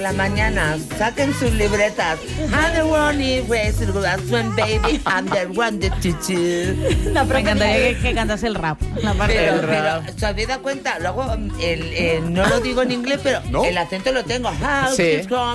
La mañana, saquen sus libretas. And the one is raised when baby and the one the tutu. Me encantaría que cantase el rap. La parte del rap. Pero, ¿se habéis dado cuenta? Luego, no lo digo en inglés, pero ¿no? el acento lo tengo. Sí,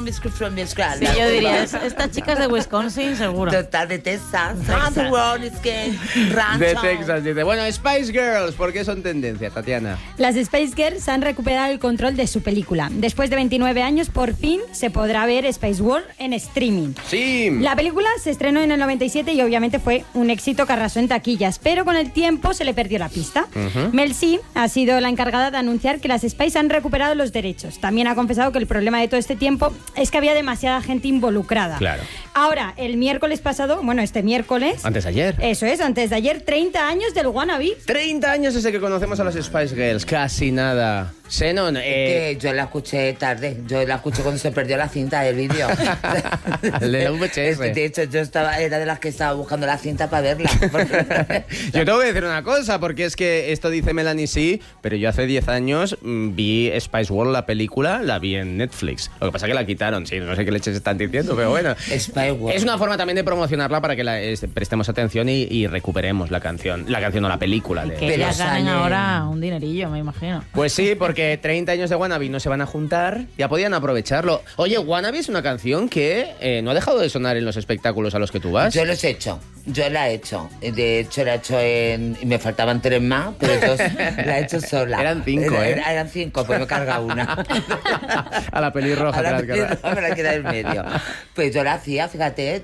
yo diría, esta chica es de Wisconsin, seguro. Total, de Texas. And the one is que rancho. De Texas, dice. Bueno, Spice Girls, ¿por qué son tendencia, Tatiana? Las Spice Girls han recuperado el control de su película. Después de 29 años, por fin se podrá ver Spice World en streaming. Sí. La película se estrenó en el 97 y obviamente fue un éxito que arrasó en taquillas, pero con el tiempo se le perdió la pista. Mel C ha sido la encargada de anunciar que las Spice han recuperado los derechos. También ha confesado que el problema de todo este tiempo es que había demasiada gente involucrada. Claro. Ahora, el miércoles pasado, bueno, este miércoles... Antes de ayer. Eso es, antes de ayer, 30 años del Wannabe. 30 años desde que conocemos a las Spice Girls, casi nada. Xenon, Yo la escuché tarde, yo la escuché cuando se perdió la cinta del vídeo. El de la VHS. De hecho, era de las que estaba buscando la cinta para verla. Yo tengo que decir una cosa, porque es que esto dice Melanie C, pero yo hace 10 años vi Spice World, la película, la vi en Netflix. Lo que pasa es que la quitaron, sí, no sé qué leches están diciendo, pero bueno. Spice World. Es una forma también de promocionarla para que prestemos atención y recuperemos la canción o la película. Que ellas ganen ahora un dinerillo, me imagino. Pues sí, porque 30 años de Wannabe no se van a juntar, ya podían aprovecharlo. Oye, Wannabe es una canción que no ha dejado de sonar en los espectáculos a los que tú vas. Yo los he hecho, yo la he hecho. De hecho, la he hecho y me faltaban 3 más, pero yo la he hecho sola. Eran 5, Eran 5, pues me carga una. A la pelirroja. A la pelirroja me la queda en medio. Pues yo la hacía, fíjate,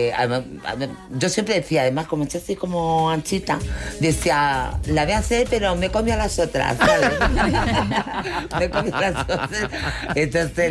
yo siempre decía, además, como estoy así como anchita, decía, la voy a hacer, pero me comí a las otras, ¿sabes? Me comí a las otras. Entonces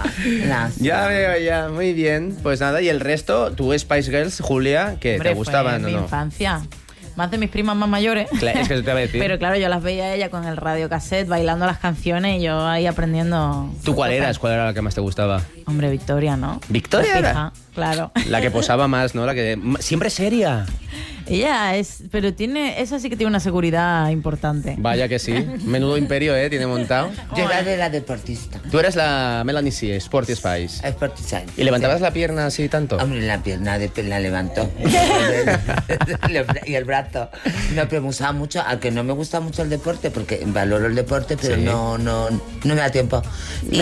Ya veo, ya, muy bien. Pues nada, y el resto, tú Spice Girls, Julia, que Hombre, te gustaban fue o mi no? infancia. Más de mis primas más mayores. Claro, es que te iba a decir. Pero claro, yo las veía a ella con el radiocassette bailando las canciones y yo ahí aprendiendo. ¿Tú cuál eras? ¿Cuál era la que más te gustaba? Hombre, Victoria, ¿no? ¿Victoria La era? pija, claro. La que posaba más, ¿no? La que siempre seria. Ella es, pero esa sí que tiene una seguridad importante. Vaya que sí. Menudo imperio, tiene montado. Yo era de la deportista. Tú eres la Melanie C, Sporty Spice. Sporty Spice. ¿Y levantabas la pierna así tanto? Hombre, la pierna la levantó. Y el brazo. No, pero me gustaba mucho, aunque no me gusta mucho el deporte, porque valoro el deporte, pero Sí. no me da tiempo. Y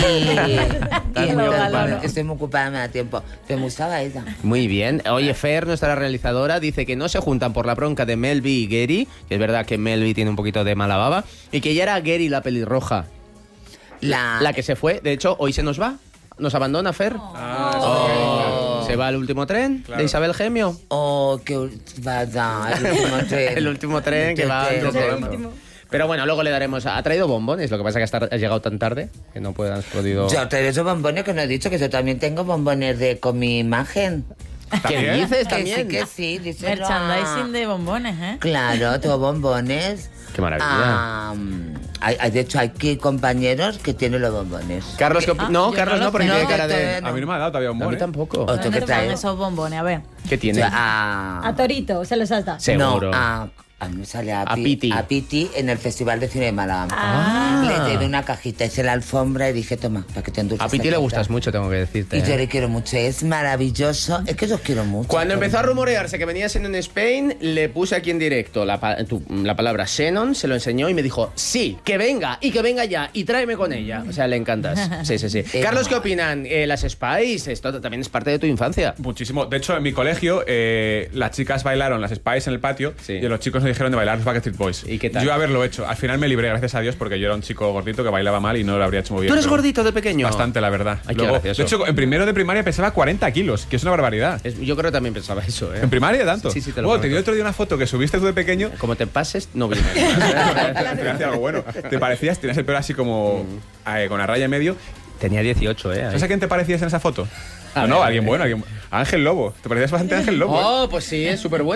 estoy muy ocupada, me da tiempo. Pero me gustaba ella. Muy bien. Oye, Fer, nuestra realizadora, dice que no se juntan por la bronca de Melvi y Gary, que es verdad que Melvi tiene un poquito de mala baba, y que ya era Gary la pelirroja. La que se fue. De hecho, hoy se nos va. ¿Nos abandona, Fer? ¿Se va al último tren de Isabel Gemio? Oh, que vaya, el último tren. El último tren que va antes de esto. Pero bueno, luego le daremos... Ha traído bombones, lo que pasa es que has llegado tan tarde que no has podido... Yo traigo esos bombones que no he dicho, que yo también tengo bombones con mi imagen. ¿Qué dices también? Que sí, díselo. Merchandising de bombones, ¿eh? Claro, tengo bombones. Qué maravilla. De hecho, hay aquí compañeros que tienen los bombones. Carlos, no, Carlos no, porque tiene cara de... A mí no me ha dado todavía un A mí bono. tampoco. Otro ¿Dónde que te ponen trae. esos bombones? A ver. ¿Qué tiene? A Torito, se los has dado. Seguro. No, a mí me sale A Piti. A Piti en el Festival de Cine de Málaga. Ah. Le llevé una cajita, hice la alfombra y dije, toma, para que te endulces. A Piti le gustas mucho, tengo que decirte. Y yo le quiero mucho, es maravilloso. Es que yo os quiero mucho. Cuando empezó a rumorearse que venías en Spain, le puse aquí en directo la palabra Xenon, se lo enseñó y me dijo, sí, que venga, y que venga ya, y tráeme con ella. O sea, le encantas. Sí, sí, sí. Carlos, ¿qué opinan? Las Spice, esto también es parte de tu infancia. Muchísimo. De hecho, en mi colegio, las chicas bailaron las Spice en el patio Sí. y los chicos nos dijeron de bailar los Backstreet Boys. ¿Y qué tal? Yo haberlo hecho. Al final me libré, gracias a Dios, porque yo era un chico gordito que bailaba mal y no lo habría hecho muy bien. ¿Tú eres pero gordito de pequeño? Bastante, la verdad. Ay, qué gracioso. de hecho, en primero de primaria pesaba 40 kilos, que es una barbaridad. Yo creo que también pensaba eso, ¿eh? ¿En primaria tanto? Sí, te lo Te prometo. dio otro día una foto que subiste tú de pequeño. Como te pases, no vienes. Te hacía algo bueno. Te parecías, tenías el pelo así como con la raya en medio. Tenía 18, ¿eh? ¿Sabes a quién te parecías en esa foto? A No, ver, alguien bueno, Ángel Lobo. Te parecías bastante a Ángel Lobo. Oh, pues sí, es súper bueno.